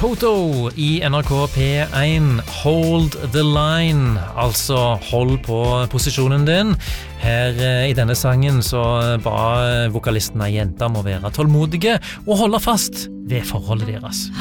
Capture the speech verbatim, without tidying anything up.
Toto i N R K P one, Hold the Line, altså hold på posisjonen din. Her eh, i denne sangen så ba vokalisten av jenta om å være tålmodige og holde fast ved forholdet deres.